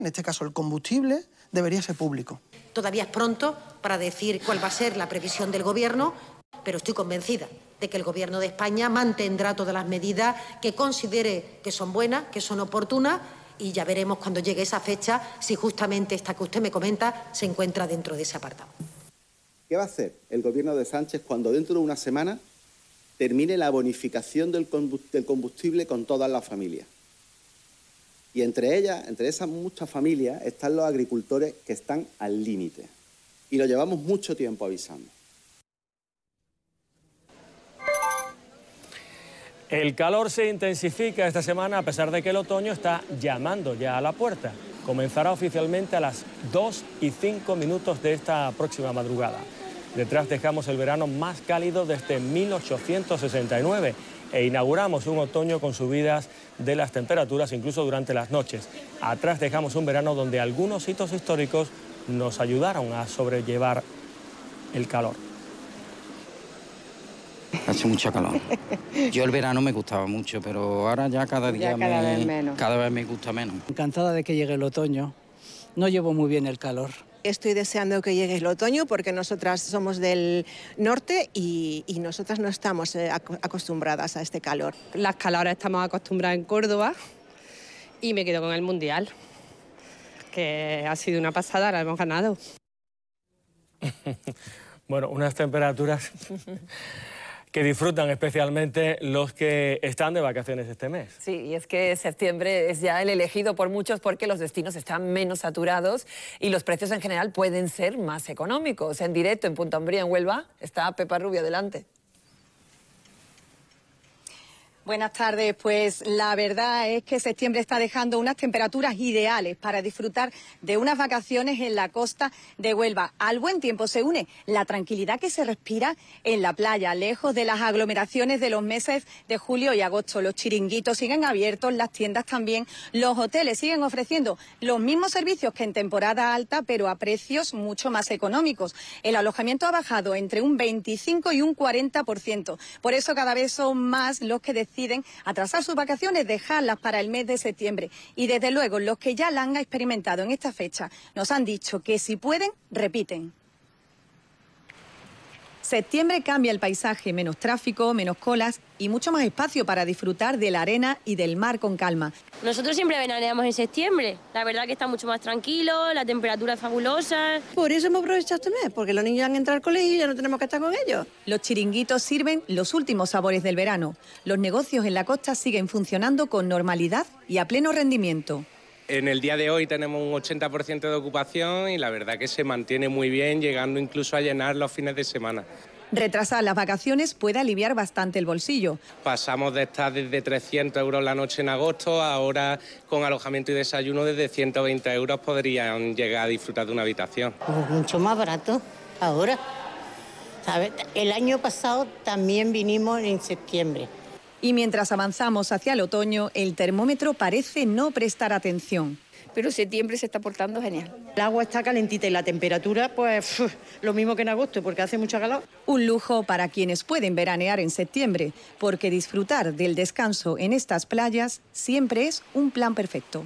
en este caso el combustible, debería ser público. Todavía es pronto para decir cuál va a ser la previsión del Gobierno, pero estoy convencida de que el Gobierno de España mantendrá todas las medidas que considere que son buenas, que son oportunas, y ya veremos cuando llegue esa fecha si justamente esta que usted me comenta se encuentra dentro de ese apartado. ¿Qué va a hacer el Gobierno de Sánchez cuando dentro de una semana termine la bonificación del combustible con todas las familias? Y entre ellas, entre esas muchas familias, están los agricultores que están al límite. Y lo llevamos mucho tiempo avisando. El calor se intensifica esta semana a pesar de que el otoño está llamando ya a la puerta. Comenzará oficialmente a las 2:05 de esta próxima madrugada. Detrás dejamos el verano más cálido desde 1869 e inauguramos un otoño con subidas de las temperaturas incluso durante las noches. Atrás dejamos un verano donde algunos hitos históricos nos ayudaron a sobrellevar el calor. Hace mucha calor. Yo el verano me gustaba mucho, pero ahora ya cada día cada vez me gusta menos. Encantada de que llegue el otoño. No llevo muy bien el calor. Estoy deseando que llegue el otoño porque nosotras somos del norte y nosotras no estamos acostumbradas a este calor. Las calores estamos acostumbradas en Córdoba y me quedo con el Mundial, que ha sido una pasada, ahora hemos ganado. Bueno, unas temperaturas que disfrutan especialmente los que están de vacaciones este mes. Sí, y es que septiembre es ya el elegido por muchos porque los destinos están menos saturados y los precios en general pueden ser más económicos. En directo en Punta Umbría, en Huelva, está Pepa Rubio, adelante. Buenas tardes, pues la verdad es que septiembre está dejando unas temperaturas ideales para disfrutar de unas vacaciones en la costa de Huelva. Al buen tiempo se une la tranquilidad que se respira en la playa, lejos de las aglomeraciones de los meses de julio y agosto. Los chiringuitos siguen abiertos, las tiendas también, los hoteles siguen ofreciendo los mismos servicios que en temporada alta, pero a precios mucho más económicos. El alojamiento ha bajado entre un 25 y un 40%. Por eso cada vez son más los que deciden atrasar sus vacaciones, dejarlas para el mes de septiembre. Y desde luego los que ya la han experimentado en esta fecha nos han dicho que si pueden, repiten. Septiembre cambia el paisaje, menos tráfico, menos colas y mucho más espacio para disfrutar de la arena y del mar con calma. Nosotros siempre veraneamos en septiembre, la verdad que está mucho más tranquilo, la temperatura es fabulosa. Por eso hemos aprovechado este mes, porque los niños han entrado al colegio y ya no tenemos que estar con ellos. Los chiringuitos sirven los últimos sabores del verano. Los negocios en la costa siguen funcionando con normalidad y a pleno rendimiento. En el día de hoy tenemos un 80% de ocupación y la verdad que se mantiene muy bien, llegando incluso a llenar los fines de semana. Retrasar las vacaciones puede aliviar bastante el bolsillo. Pasamos de estar desde 300 euros la noche en agosto, ahora con alojamiento y desayuno desde 120 euros podrían llegar a disfrutar de una habitación. Pues mucho más barato ahora. ¿Sabes? El año pasado también vinimos en septiembre. Y mientras avanzamos hacia el otoño, el termómetro parece no prestar atención. Pero septiembre se está portando genial. El agua está calentita y la temperatura, pues, lo mismo que en agosto, porque hace mucho calor. Un lujo para quienes pueden veranear en septiembre, porque disfrutar del descanso en estas playas siempre es un plan perfecto.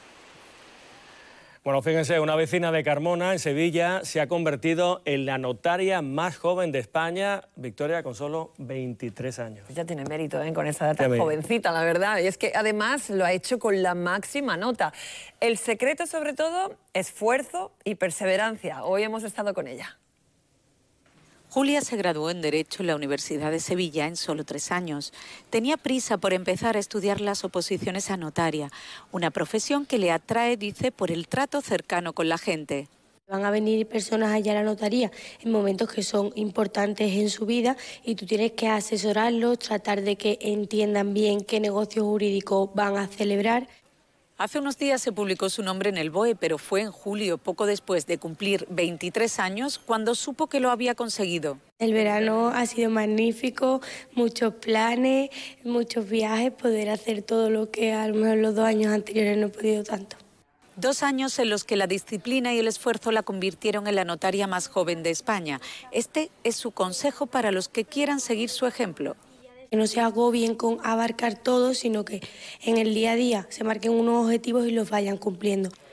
Bueno, fíjense, una vecina de Carmona, en Sevilla, se ha convertido en la notaria más joven de España, Victoria, con solo 23 años. Ya tiene mérito, con esa edad tan jovencita, la verdad. Y es que además lo ha hecho con la máxima nota. El secreto, sobre todo, esfuerzo y perseverancia. Hoy hemos estado con ella. Julia se graduó en Derecho en la Universidad de Sevilla en solo 3 años. Tenía prisa por empezar a estudiar las oposiciones a notaria, una profesión que le atrae, dice, por el trato cercano con la gente. Van a venir personas allá a la notaría en momentos que son importantes en su vida y tú tienes que asesorarlos, tratar de que entiendan bien qué negocio jurídico van a celebrar. Hace unos días se publicó su nombre en el BOE, pero fue en julio, poco después de cumplir 23 años, cuando supo que lo había conseguido. El verano ha sido magnífico, muchos planes, muchos viajes, poder hacer todo lo que a lo mejor los 2 años anteriores no he podido tanto. 2 años en los que la disciplina y el esfuerzo la convirtieron en la notaria más joven de España. Este es su consejo para los que quieran seguir su ejemplo. Que no se agobien con abarcar todo, sino que en el día a día se marquen unos objetivos y los vayan cumpliendo.